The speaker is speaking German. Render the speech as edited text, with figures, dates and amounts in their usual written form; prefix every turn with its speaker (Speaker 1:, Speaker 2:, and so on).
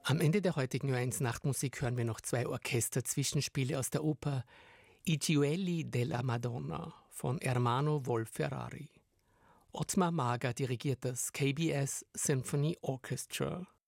Speaker 1: Am Ende der heutigen Ö1 Nachtmusik hören wir noch 2 Orchester-Zwischenspiele aus der Oper I Giuelli della Madonna von Ermanno Wolf-Ferrari. Ottmar Mager dirigiert das KBS Symphony Orchestra.